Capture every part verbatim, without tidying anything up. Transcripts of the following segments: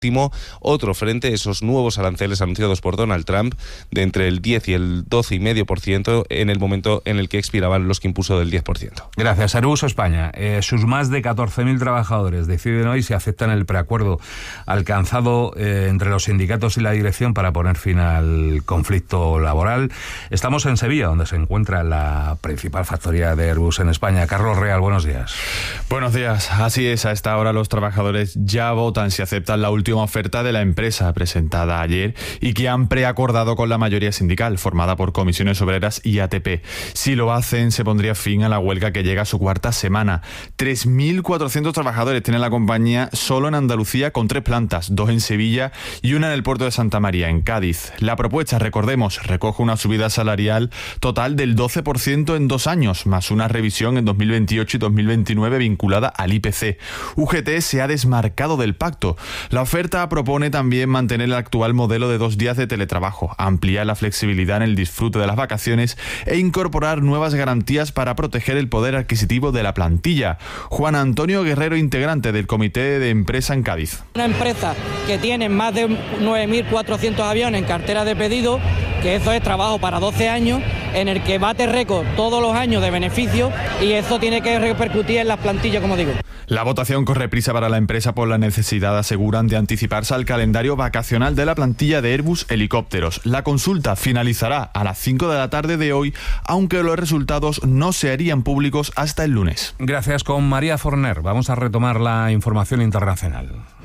otro frente a esos nuevos aranceles anunciados por Donald Trump de entre el diez y el doce coma cinco por ciento en el momento en el que expiraban los que impuso del diez por ciento. Gracias. Aruso España. Eh, sus más de catorce mil trabajadores deciden hoy si aceptan el preacuerdo alcanzado eh, entre los sindicatos y la dirección para poner fin al conflicto laboral. Estamos en Sevilla, donde se encuentra la principal factoría de Airbus en España. Carlos Real, buenos días. Buenos días. Así es, a esta hora los trabajadores ya votan si aceptan la última oferta de la empresa presentada ayer y que han preacordado con la mayoría sindical, formada por Comisiones Obreras y A T P. Si lo hacen, se pondría fin a la huelga que llega a su cuarta semana. tres mil cuatrocientos trabajadores tiene la compañía solo en Andalucía, con tres plantas, dos en Sevilla y una en el puerto de Santa María, en Cádiz. La propuesta, recordemos, recoge una subida salarial total del doce por ciento en dos años, más una revisión en dos mil veintiocho y dos mil veintinueve vinculada al I P C. U G T se ha desmarcado del pacto. La oferta propone también mantener el actual modelo de dos días de teletrabajo, ampliar la flexibilidad en el disfrute de las vacaciones e incorporar nuevas garantías para proteger el poder adquisitivo de la plantilla. Juan Antonio Guerrero, integrante del Comité de Empresa en Cádiz. Una empresa que tiene más de nueve mil cuatrocientos aviones en cartera de pedido, que eso es trabajo para doce años, en el que bate récord todos los años de beneficio, y eso tiene que repercutir en las plantillas, como digo. La votación corre prisa para la empresa por la necesidad, aseguran, de anticiparse al calendario vacacional de la plantilla de Airbus Helicópteros. La consulta finalizará a las cinco de la tarde de hoy, aunque los resultados no se harían públicos hasta el lunes. Gracias. Con María Forner vamos a retomar la información internacional.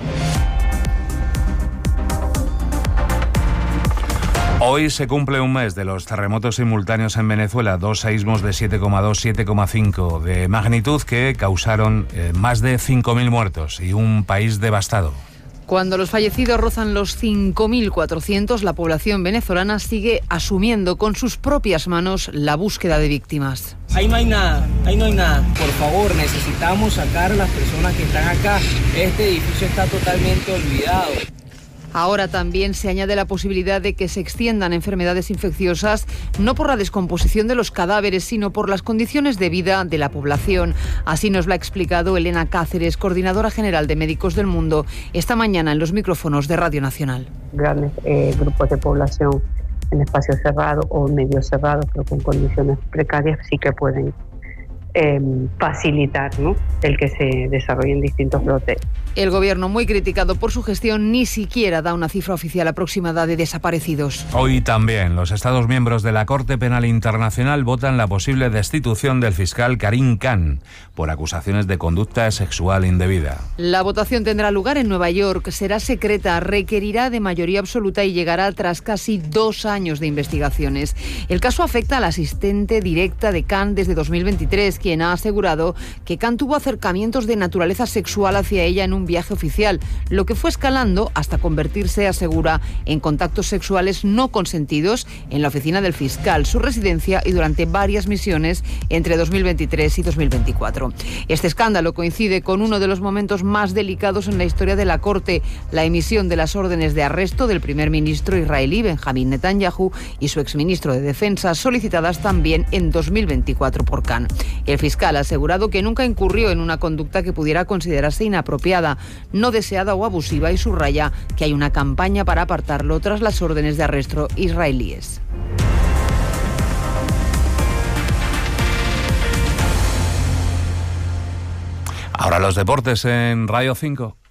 Hoy se cumple un mes de los terremotos simultáneos en Venezuela, dos seísmos de siete coma dos, siete coma cinco de magnitud que causaron eh, más de cinco mil muertos y un país devastado. Cuando los fallecidos rozan los cinco mil cuatrocientos, la población venezolana sigue asumiendo con sus propias manos la búsqueda de víctimas. Ahí no hay nada, ahí no hay nada. Por favor, necesitamos sacar a las personas que están acá. Este edificio está totalmente olvidado. Ahora también se añade la posibilidad de que se extiendan enfermedades infecciosas, no por la descomposición de los cadáveres, sino por las condiciones de vida de la población. Así nos lo ha explicado Elena Cáceres, coordinadora general de Médicos del Mundo, esta mañana en los micrófonos de Radio Nacional. Grandes eh, grupos de población en espacios cerrados o medio cerrados, pero con condiciones precarias, sí que pueden eh, facilitar, ¿no?, el que se desarrollen distintos brotes. El gobierno, muy criticado por su gestión, ni siquiera da una cifra oficial aproximada de desaparecidos. Hoy también los Estados miembros de la Corte Penal Internacional votan la posible destitución del fiscal Karim Khan por acusaciones de conducta sexual indebida. La votación tendrá lugar en Nueva York, será secreta, requerirá de mayoría absoluta y llegará tras casi dos años de investigaciones. El caso afecta a la asistente directa de Khan desde dos mil veintitrés, quien ha asegurado que Khan tuvo acercamientos de naturaleza sexual hacia ella en un viaje oficial, lo que fue escalando hasta convertirse, asegura, en contactos sexuales no consentidos en la oficina del fiscal, su residencia y durante varias misiones entre dos mil veintitrés y dos mil veinticuatro. Este escándalo coincide con uno de los momentos más delicados en la historia de la Corte, la emisión de las órdenes de arresto del primer ministro israelí Benjamín Netanyahu y su exministro de Defensa, solicitadas también en dos mil veinticuatro por Khan. El fiscal ha asegurado que nunca incurrió en una conducta que pudiera considerarse inapropiada, no deseada o abusiva, y subraya que hay una campaña para apartarlo tras las órdenes de arresto israelíes. Ahora los deportes en Radio cinco.